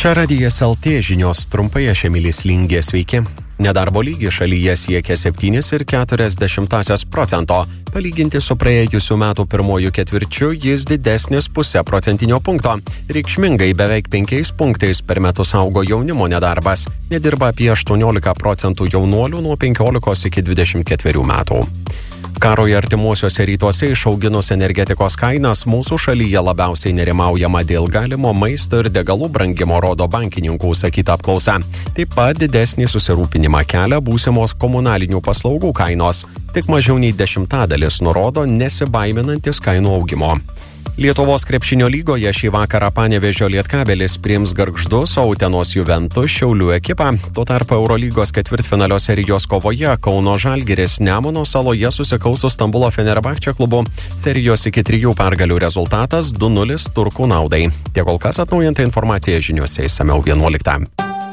Čia Radijas LT žinios trumpai, aš Emilis Lingė, sveiki. Nedarbo lygis šalyje siekia 7,4%. Palyginti su praėjusių metų pirmojų ketvirčiu jis didesnis 0,5 procentinio punkto. Reikšmingai beveik 5 punktais per metus augo jaunimo nedarbas. Nedirba apie 18% jaunuolių nuo 15 iki 24 metų. Karui artimuosiuose rytuose išauginus energetikos kainas mūsų šalyje labiausiai nerimaujama dėl galimo maisto ir degalų brangimo, rodo bankininkų užsakyta apklausa. Taip pat didesnį susirūpinimą kelia būsimos komunalinių paslaugų kainos. Tik mažiau nei 10% nurodo nesibaiminantis kainų augimo. Lietuvos krepšinio lygoje šį vakarą Panevėžio Lietkabelis priims Gargždus, o Utenos Juventus Šiaulių ekipą. Tuo tarpu Eurolygos ketvirtfinalio serijos kovoje Kauno Žalgiris Nemuno saloje susikaus su Stambulo Fenerbahče klubu. Serijos iki 3 pergalių rezultatas 2-0 turkų naudai. Tiek kol kas atnaujinta informacija žiniuose išsamiau 11.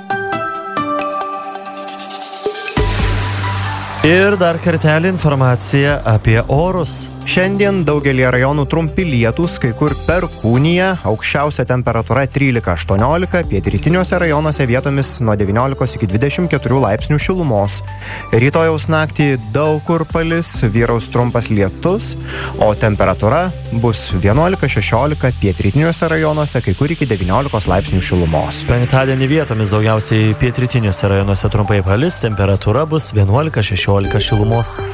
Ir dar kartelį informacija apie orus. Šiandien daugelį rajonų trumpi lietūs, kai kur perkūnija, aukščiausia temperatūra 13-18, pietrytiniuose rajonuose vietomis nuo 19 iki 24 laipsnių šilumos. Rytojaus naktį daug kur palis, vyraus trumpas lietus, o temperatūra bus 11-16, pietrytiniuose rajonuose, kai kur iki 19 laipsnių šilumos. Penktadienį vietomis daugiausiai pietrytiniuose rajonuose trumpai palis, temperatūra bus 11-16 šilumos.